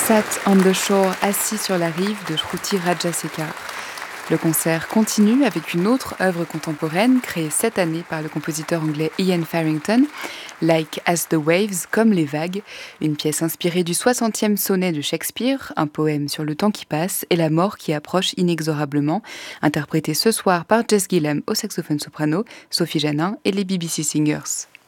Sat on the Shore, assis sur la rive de Shruti Rajasekhar. Le concert continue avec une autre œuvre contemporaine créée cette année par le compositeur anglais Ian Farrington, Like as the Waves, comme les vagues, une pièce inspirée du 60e sonnet de Shakespeare, un poème sur le temps qui passe et la mort qui approche inexorablement, interprétée ce soir par Jess Gillam au saxophone soprano, Sophie Janin et les BBC Singers.